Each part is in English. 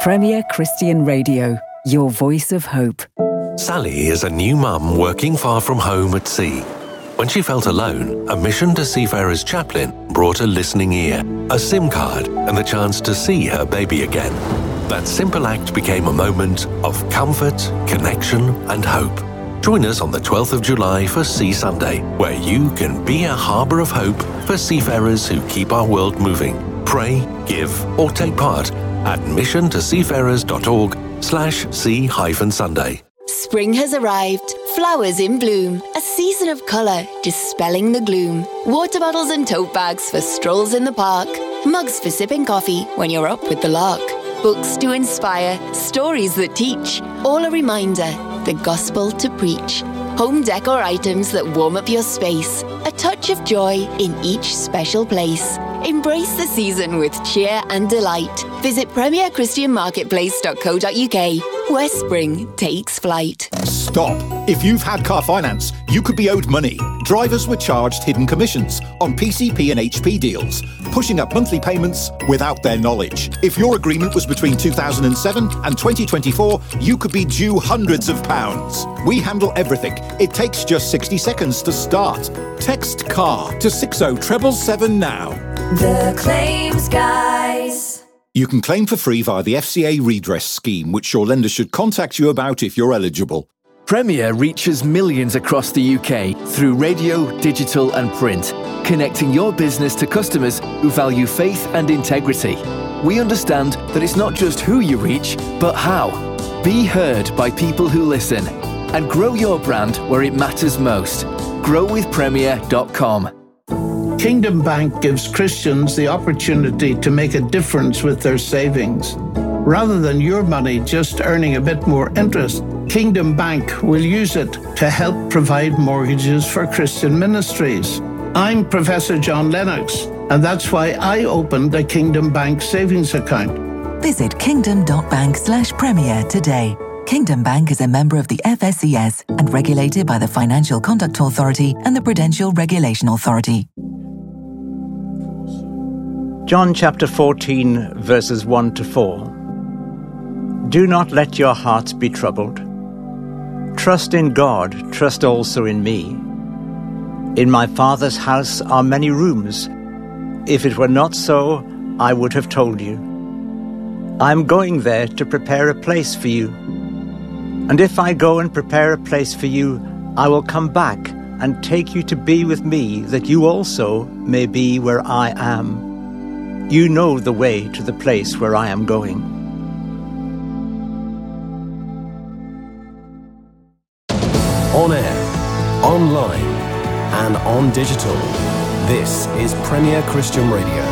Premier Christian Radio, your voice of hope. Sally is a new mum working far from home at sea. When she felt alone, a Mission to Seafarers chaplain brought a listening ear, a SIM card, and the chance to see her baby again. That simple act became a moment of comfort, connection, and hope. Join us on the 12th of July for Sea Sunday, where you can be a harbour of hope for seafarers who keep our world moving. Pray, give, or take part at missiontoseafarers.org/sea-sunday. Spring has arrived, flowers in bloom, a season of colour dispelling the gloom. Water bottles and tote bags for strolls in the park, mugs for sipping coffee when you're up with the lark. Books to inspire, stories that teach, all a reminder, the gospel to preach. Home decor items that warm up your space, a touch of joy in each special place. Embrace the season with cheer and delight. Visit premierchristianmarketplace.co.uk, where spring takes flight. Stop! If you've had car finance, you could be owed money. Drivers were charged hidden commissions on PCP and HP deals, pushing up monthly payments without their knowledge. If your agreement was between 2007 and 2024, you could be due hundreds of pounds. We handle everything. It takes just 60 seconds to start. Text CAR to 60777 now. The Claims Guys. You can claim for free via the FCA redress scheme, which your lender should contact you about if you're eligible. Premier reaches millions across the UK through radio, digital and print, connecting your business to customers who value faith and integrity. We understand that it's not just who you reach, but how. Be heard by people who listen and grow your brand where it matters most. growwithpremier.com. Kingdom Bank gives Christians the opportunity to make a difference with their savings. Rather than your money just earning a bit more interest, Kingdom Bank will use it to help provide mortgages for Christian ministries. I'm Professor John Lennox, and that's why I opened a Kingdom Bank savings account. Visit kingdom.bank/premier today. Kingdom Bank is a member of the FSCS and regulated by the Financial Conduct Authority and the Prudential Regulation Authority. John chapter 14, verses 1 to 4. Do not let your hearts be troubled. Trust in God, trust also in me. In my Father's house are many rooms. If it were not so, I would have told you. I am going there to prepare a place for you. And if I go and prepare a place for you, I will come back and take you to be with me, that you also may be where I am. You know the way to the place where I am going. On air, online, and on digital. This is Premier Christian Radio.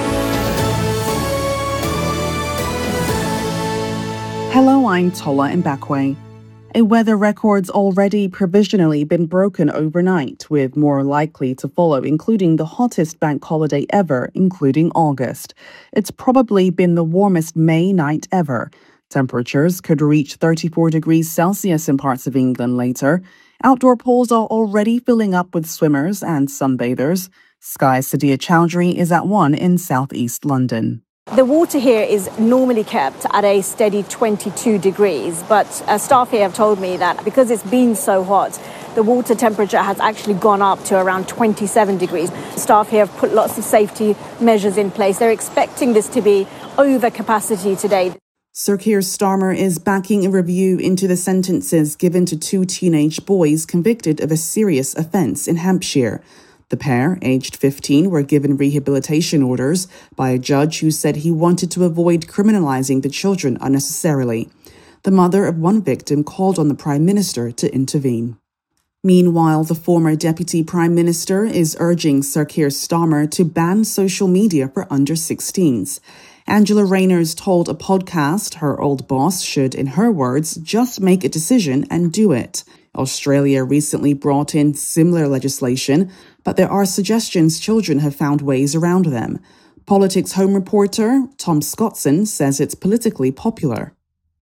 Hello, I'm Tola Mbakwe. A weather record's already provisionally been broken overnight, with more likely to follow, including the hottest bank holiday ever, including August. It's probably been the warmest May night ever. Temperatures could reach 34 degrees Celsius in parts of England later. Outdoor pools are already filling up with swimmers and sunbathers. Sky Sadia Chowdhury is at one in southeast London. The water here is normally kept at a steady 22 degrees, but staff here have told me that because it's been so hot, the water temperature has actually gone up to around 27 degrees. Staff here have put lots of safety measures in place. They're expecting this to be over capacity today. Sir Keir Starmer is backing a review into the sentences given to two teenage boys convicted of a serious offence in Hampshire. The pair, aged 15, were given rehabilitation orders by a judge who said he wanted to avoid criminalising the children unnecessarily. The mother of one victim called on the Prime Minister to intervene. Meanwhile, the former Deputy Prime Minister is urging Sir Keir Starmer to ban social media for under-16s. Angela Rayner's told a podcast her old boss should, in her words, just make a decision and do it. Australia recently brought in similar legislation, but there are suggestions children have found ways around them. Politics Home reporter Tom Scottson says it's politically popular.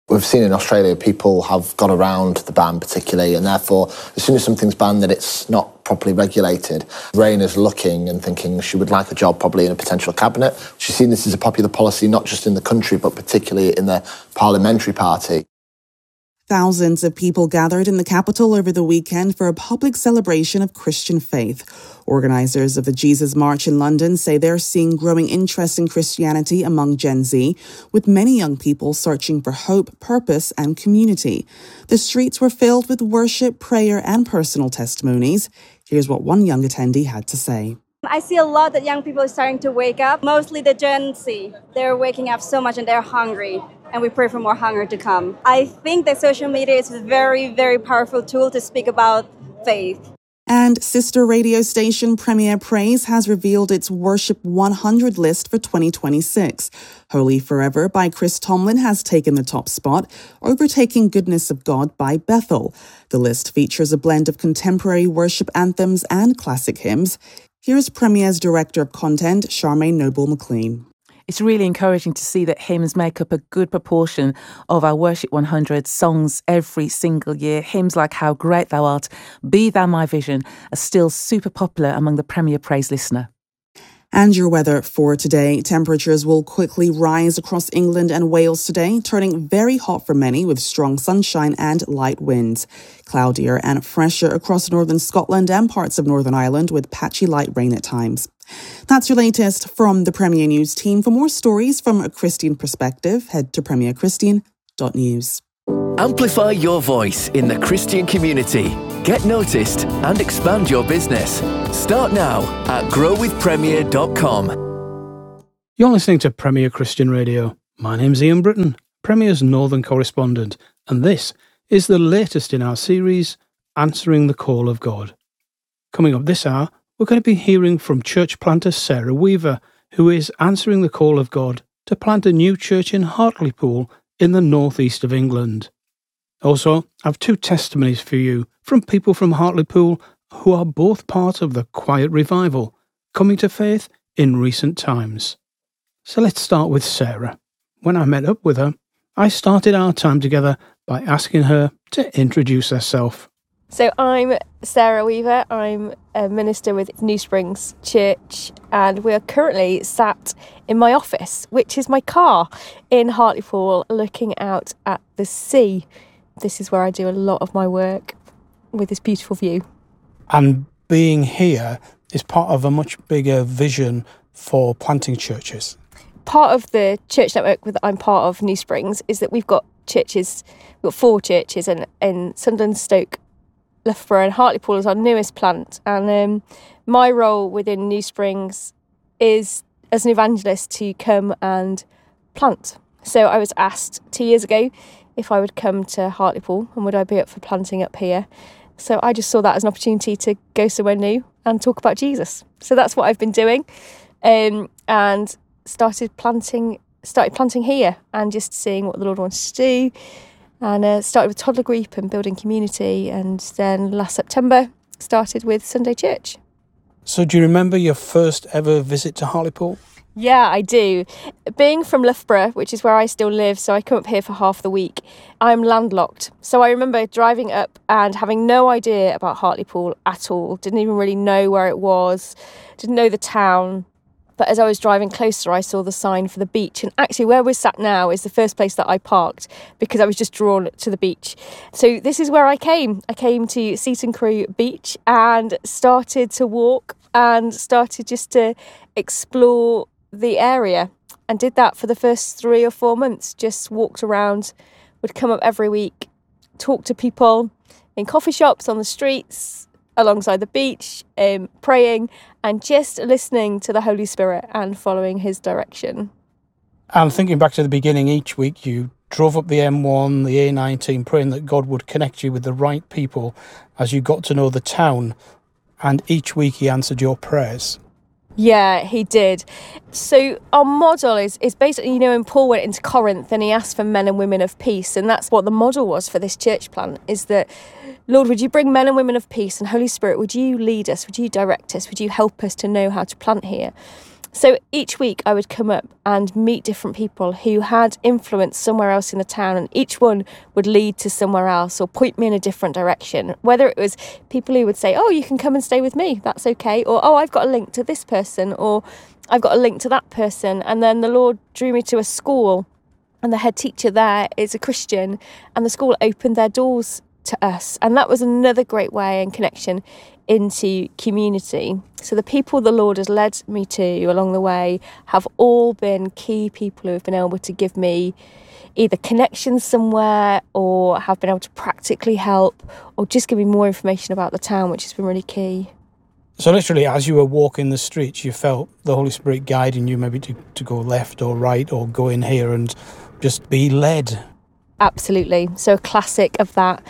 We've seen in Australia people have gone around the ban particularly, and therefore as soon as something's banned that it's not properly regulated, Rain is looking and thinking she would like a job probably in a potential cabinet. She's seen this as a popular policy not just in the country but particularly in the parliamentary party. Thousands of people gathered in the capital over the weekend for a public celebration of Christian faith. Organisers of the Jesus March in London say they're seeing growing interest in Christianity among Gen Z, with many young people searching for hope, purpose and community. The streets were filled with worship, prayer and personal testimonies. Here's what one young attendee had to say. I see a lot that young people are starting to wake up, mostly the Gen Z. They're waking up so much and they're hungry. And we pray for more hunger to come. I think that social media is a very, very powerful tool to speak about faith. And sister radio station Premier Praise has revealed its Worship 100 list for 2026. Holy Forever by Chris Tomlin has taken the top spot, overtaking Goodness of God by Bethel. The list features a blend of contemporary worship anthems and classic hymns. Here's Premier's Director of Content, Charmaine Noble-McLean. It's really encouraging to see that hymns make up a good proportion of our Worship 100 songs every single year. Hymns like How Great Thou Art, Be Thou My Vision are still super popular among the Premier Praise listener. And your weather for today. Temperatures will quickly rise across England and Wales today, turning very hot for many with strong sunshine and light winds. Cloudier and fresher across northern Scotland and parts of Northern Ireland with patchy light rain at times. That's your latest from the Premier News team. For more stories from a Christian perspective, head to premierchristian.news. Amplify your voice in the Christian community. Get noticed and expand your business. Start now at growwithpremier.com. You're listening to Premier Christian Radio. My name's Ian Britton, Premier's Northern correspondent, and this is the latest in our series, Answering the Call of God. Coming up this hour, we're going to be hearing from church planter Sarah Weaver, who is answering the call of God to plant a new church in Hartlepool in the northeast of England. Also, I have two testimonies for you from people from Hartlepool who are both part of the quiet revival coming to faith in recent times. So let's start with Sarah. When I met up with her, I started our time together by asking her to introduce herself. So I'm Sarah Weaver, I'm a minister with New Springs Church, and we are currently sat in my office, which is my car, in Hartlepool, looking out at the sea. This is where I do a lot of my work, with this beautiful view. And being here is part of a much bigger vision for planting churches. Part of the church network that I'm part of, New Springs, is that we've got 4 churches in Sunderland, Stoke, Loughborough and Hartlepool is our newest plant, and my role within New Springs is as an evangelist to come and plant. So I was asked 2 years ago if I would come to Hartlepool and would I be up for planting up here. So I just saw that as an opportunity to go somewhere new and talk about Jesus. So that's what I've been doing, and started planting here and just seeing what the Lord wants to do. And started with toddler group and building community, and then last September started with Sunday Church. So do you remember your first ever visit to Hartlepool? Yeah, I do. Being from Loughborough, which is where I still live, so I come up here for half the week, I'm landlocked. So I remember driving up and having no idea about Hartlepool at all. Didn't even really know where it was, didn't know the town. But as I was driving closer, I saw the sign for the beach. And actually where we're sat now is the first place that I parked because I was just drawn to the beach. So this is where I came. I came to Seaton Crew Beach and started to walk and started just to explore the area, and did that for the first 3 or 4 months. Just walked around, would come up every week, talk to people in coffee shops, on the streets, alongside the beach, praying and just listening to the Holy Spirit and following his direction. And thinking back to the beginning, each week you drove up the M1, the A19, praying that God would connect you with the right people as you got to know the town, and each week he answered your prayers. Yeah, he did. So our model is basically, when Paul went into Corinth and he asked for men and women of peace, and that's what the model was for this church plant, is that, Lord, would you bring men and women of peace, and Holy Spirit, would you lead us, would you direct us, would you help us to know how to plant here? So each week I would come up and meet different people who had influence somewhere else in the town, and each one would lead to somewhere else or point me in a different direction. Whether it was people who would say, oh, you can come and stay with me, that's okay. Or, oh, I've got a link to this person, or I've got a link to that person. And then the Lord drew me to a school, and the head teacher there is a Christian, and the school opened their doors to us. And that was another great way and connection into community. So the people the Lord has led me to along the way have all been key people who have been able to give me either connections somewhere, or have been able to practically help, or just give me more information about the town, which has been really key. So literally, as you were walking the streets, you felt the Holy Spirit guiding you maybe to go left or right, or go in here and just be led. Absolutely. So a classic of that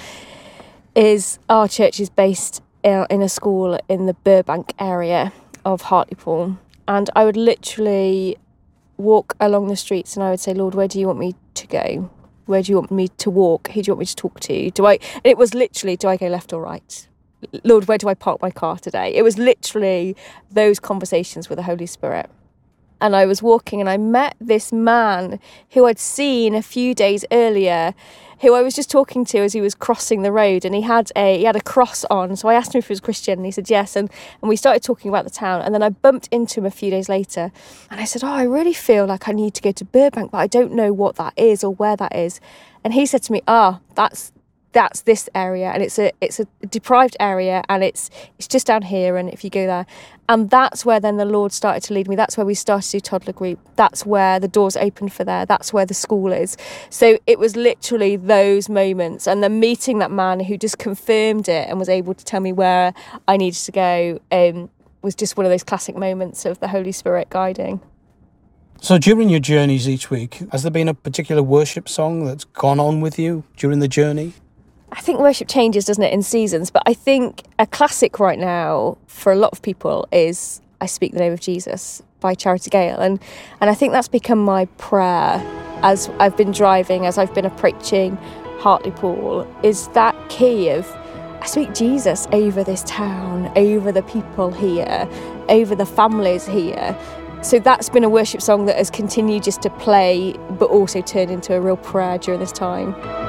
is our church is based in a school in the Burbank area of Hartlepool, and I would literally walk along the streets and I would say, Lord, where do you want me to go? Where do you want me to walk? Who do you want me to talk to? It was literally, do I go left or right? Lord, where do I park my car today? It was literally those conversations with the Holy Spirit. And I was walking and I met this man who I'd seen a few days earlier, who I was just talking to as he was crossing the road, and he had a cross on. So I asked him if he was Christian, and he said yes, and we started talking about the town. And then I bumped into him a few days later, and I said, oh, I really feel like I need to go to Burbank, but I don't know what that is or where that is. And he said to me, that's this area, and it's a deprived area, and it's just down here, and if you go there. And that's where then the Lord started to lead me. That's where we started to do toddler group. That's where the doors opened for there. That's where the school is. So it was literally those moments, and then meeting that man who just confirmed it and was able to tell me where I needed to go was just one of those classic moments of the Holy Spirit guiding. So during your journeys each week, has there been a particular worship song that's gone on with you during the journey? I think worship changes, doesn't it, in seasons? But I think a classic right now for a lot of people is I Speak the Name of Jesus by Charity Gale. And I think that's become my prayer as I've been driving, as I've been approaching Hartlepool, is that key of I speak Jesus over this town, over the people here, over the families here. So that's been a worship song that has continued just to play, but also turned into a real prayer during this time.